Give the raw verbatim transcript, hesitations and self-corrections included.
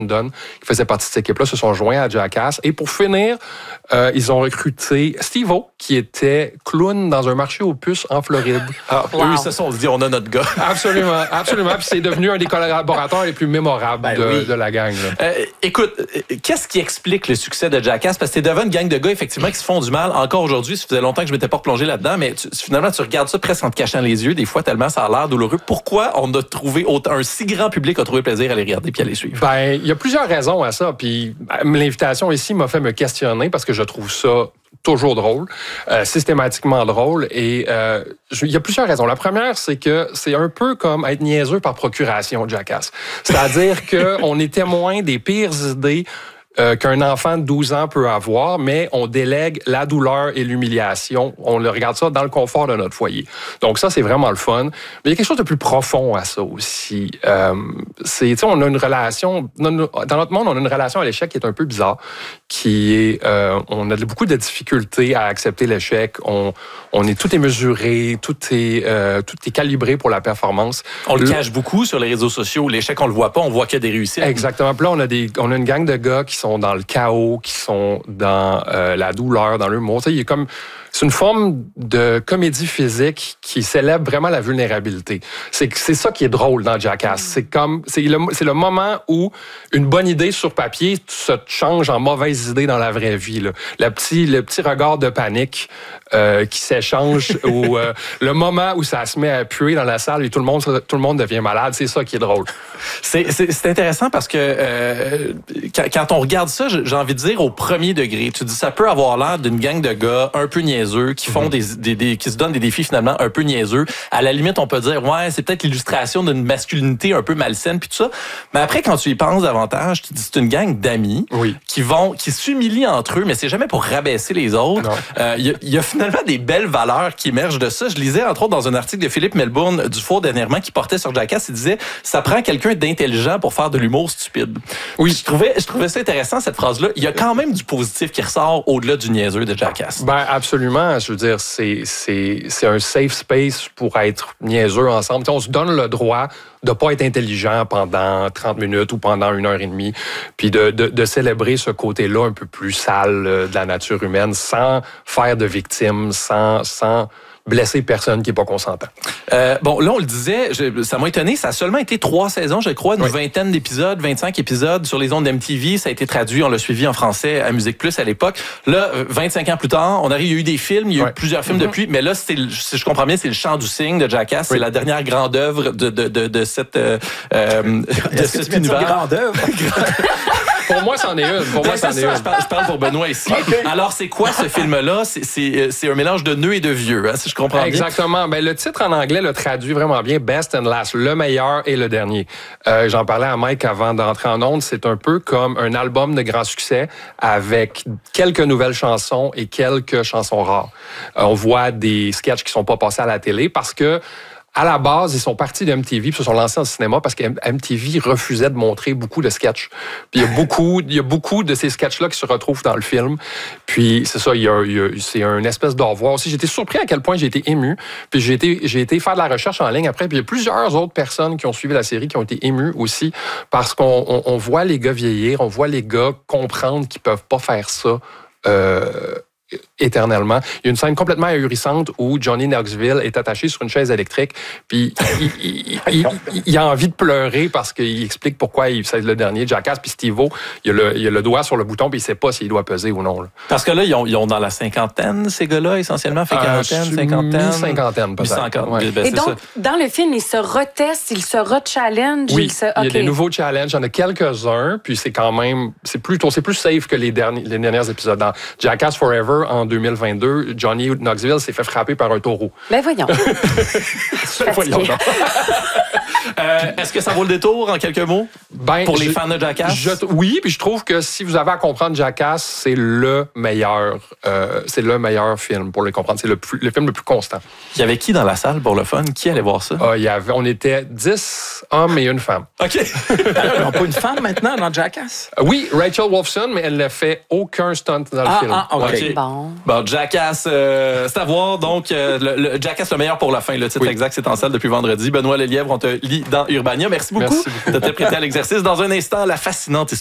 Dunn, qui faisait partie de cette équipe-là, se sont joints à Jackass. Et pour finir, euh, ils ont recruté Steve-O, qui était clown dans un marché aux puces en Floride. Ah, wow. Eux, ils se sont dit, on a notre gars. Absolument, absolument. Puis c'est devenu un des collaborateurs les plus mémorables ben de, oui. de la gang. Euh, écoute, qu'est-ce qui explique le succès de Jackass? Parce que c'est devenu une gang de gars, effectivement, qui se font du mal. Encore aujourd'hui, ça faisait longtemps que je m'étais pas replongé là-dedans, mais tu, finalement, tu regardes ça presque en te cachant les yeux, des fois, tellement ça a l'air douloureux. Pourquoi on a trouvé autant, un si grand public a trouvé plaisir à les regarder puis à les suivre? Ben, il y a plusieurs raisons à ça. Puis l'invitation ici m'a fait me questionner parce que je trouve ça toujours drôle, euh, systématiquement drôle. Et euh, il y a plusieurs raisons. La première, c'est que c'est un peu comme être niaiseux par procuration, Jackass. C'est-à-dire qu'on est témoin des pires idées Euh, qu'un enfant de douze ans peut avoir, mais on délègue la douleur et l'humiliation. On le regarde ça dans le confort de notre foyer. Donc ça, c'est vraiment le fun. Mais il y a quelque chose de plus profond à ça aussi. Euh, c'est, tu sais, on a une relation, dans notre monde, on a une relation à l'échec qui est un peu bizarre, qui est, euh, on a beaucoup de difficultés à accepter l'échec. On, on est, tout est mesuré, tout est, euh, tout est calibré pour la performance. On le, le cache beaucoup sur les réseaux sociaux. L'échec, on le voit pas, on voit qu'il y a des réussites. Exactement. Puis là, on a des, on a une gang de gars qui sont dans le chaos, qui sont dans euh, la douleur, dans l'humour. Tu sais, il y a comme, c'est une forme de comédie physique qui célèbre vraiment la vulnérabilité. C'est, c'est ça qui est drôle dans Jackass. C'est comme, c'est le, c'est le moment où une bonne idée sur papier se change en mauvaise idée dans la vraie vie. Là. Le petit, le petit regard de panique euh, qui s'échange, ou euh, le moment où ça se met à puer dans la salle et tout le monde, tout le monde devient malade. C'est ça qui est drôle. C'est, c'est, c'est intéressant parce que euh, quand, quand on regarde ça, j'ai envie de dire au premier degré, tu dis ça peut avoir l'air d'une gang de gars un peu niaiseux qui font mm-hmm. des, des, des qui se donnent des défis finalement un peu niaiseux. À la limite, on peut dire ouais, c'est peut-être l'illustration d'une masculinité un peu malsaine puis tout ça. Mais après, quand tu y penses davantage, tu dis c'est une gang d'amis oui. qui vont, qui s'humilient entre eux, mais c'est jamais pour rabaisser les autres. Il euh, y, y a finalement des belles valeurs qui émergent de ça. Je lisais entre autres dans un article de Philippe Melbourne du Four dernièrement qui portait sur Jackass, il disait ça prend quelqu'un d'intelligent pour faire de l'humour stupide. Oui, je trouvais, je trouvais ça intéressant cette phrase-là. Il y a quand même du positif qui ressort au-delà du niaiseux de Jackass. Ben absolument. Je veux dire, c'est c'est c'est un safe space pour être niaiseux ensemble. T'sais, on se donne le droit de pas être intelligent pendant trente minutes ou pendant une heure et demie, puis de, de, de célébrer ce côté-là un peu plus sale de la nature humaine sans faire de victimes, sans sans blesser personne qui n'est pas consentant. Euh, bon, là, on le disait, je, ça m'a étonné, ça a seulement été trois saisons, je crois, une oui. vingtaine d'épisodes, vingt-cinq épisodes sur les ondes d'M T V. Ça a été traduit, on l'a suivi en français à Musique Plus à l'époque. Là, vingt-cinq ans plus tard, on arrive, il y a eu des films, il y a eu oui. plusieurs films mm-hmm. depuis, mais là, c'est, si je comprends bien, c'est le Chant du cygne de Jackass. Oui. C'est la dernière grande œuvre de, de, de, de cette, euh, de cet univers. Grande œuvre? Pour moi, c'en est une. Pour moi, c'en est une. Je parle, je parle pour Benoît ici. Okay. Alors, c'est quoi ce film-là? C'est, c'est, c'est un mélange de nœuds et de vieux, hein, si je comprends Exactement. bien. Ben, le titre en anglais le traduit vraiment bien. Best and Last. Le meilleur et le dernier. Euh, j'en parlais à Mike avant d'entrer en ondes. C'est un peu comme un album de grand succès avec quelques nouvelles chansons et quelques chansons rares. Euh, on voit des sketchs qui sont pas passés à la télé parce que à la base, ils sont partis de M T V puis se sont lancés en cinéma parce que M T V refusait de montrer beaucoup de sketchs. Puis il y a beaucoup, il y a beaucoup de ces sketchs-là qui se retrouvent dans le film. Puis c'est ça, il y a, il y a, c'est une espèce d'au revoir aussi. J'étais surpris à quel point j'ai été ému. Puis j'ai été, j'ai été faire de la recherche en ligne après. Puis il y a plusieurs autres personnes qui ont suivi la série qui ont été émues aussi parce qu'on on, on voit les gars vieillir, on voit les gars comprendre qu'ils peuvent pas faire ça. Euh, éternellement. Il y a une scène complètement ahurissante où Johnny Knoxville est attaché sur une chaise électrique, puis il, il, il, il, il a envie de pleurer parce qu'il explique pourquoi il, c'est le dernier Jackass, puis Steve-O, il a, le, il a le doigt sur le bouton, puis il sait pas s'il doit peser ou non. Là. Parce que là, ils ont, ils ont dans la cinquantaine, ces gars-là, essentiellement, fait quarantaine, euh, cinquantaine. Mi-cinquantaine, peut-être. Mi-cinquantaine. Ouais. Ben, Et donc, ça. Dans le film, ils se retestent, ils se re-challenge. Oui, ils se... okay. Il y a des nouveaux challenges, il y en a quelques-uns, puis c'est quand même, c'est plus, c'est plus safe que les derniers, les derniers épisodes. Dans Jackass Forever, en deux mille vingt-deux, Johnny Knoxville s'est fait frapper par un taureau. Ben voyons. voyons euh, est-ce que ça vaut le détour en quelques mots ben, pour les je, fans de Jackass? Je, oui, puis je trouve que si vous avez à comprendre Jackass, c'est le meilleur, euh, c'est le meilleur film pour le comprendre. C'est le, plus, le film le plus constant. Il y avait qui dans la salle pour le fun? Qui allait voir ça? Euh, il y avait, on était dix hommes et une femme. OK. Ils n'ont pas une femme maintenant dans Jackass? Oui, Rachel Wolfson, mais elle n'a fait aucun stunt dans le ah, film. Ah, OK. Ouais. Bon. Bon. Bon, Jackass, euh, c'est à voir. Donc, euh, le, le Jackass, le meilleur pour la fin. Le titre oui. exact, c'est en salle depuis vendredi. Benoît Lelièvre, on te lit dans Urbania. Merci beaucoup, Merci beaucoup. de te prêter à l'exercice. Dans un instant, la fascinante histoire